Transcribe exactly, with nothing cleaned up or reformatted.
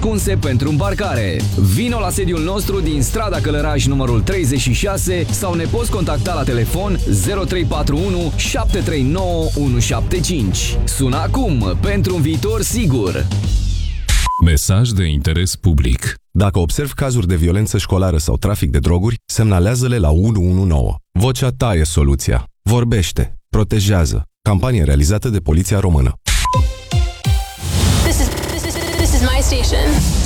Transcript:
ascunse pentru îmbarcare. Vino la sediul nostru din strada Călăraș numărul treizeci și șase sau ne poți contacta la telefon zero trei patru unu șapte trei nouă unu șapte cinci. Sună acum pentru un viitor sigur. Mesaj de interes public. Dacă observi cazuri de violență școlară sau trafic de droguri, semnalează-le la unu unu nouă. Vocea ta e soluția. Vorbește. Protejează. Campanie realizată de Poliția Română. This is, this is, this is my station.